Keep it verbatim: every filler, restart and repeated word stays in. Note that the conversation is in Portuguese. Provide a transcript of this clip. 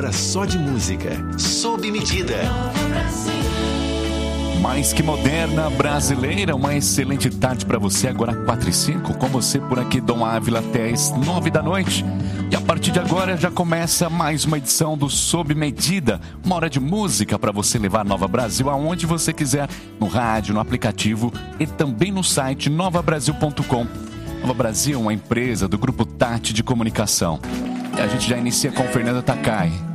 hora só de música. Sob medida. Mais que moderna, brasileira, uma excelente tarde para você, agora quatro e cinco, com você por aqui, Dom Ávila, até as nove da noite. E a partir de agora já começa mais uma edição do Sob Medida, uma hora de música para você levar a Nova Brasil aonde você quiser, no rádio, no aplicativo e também no site nova brasil ponto com. Nova Brasil é uma empresa do Grupo Tati de Comunicação. E a gente já inicia com Fernanda Takai.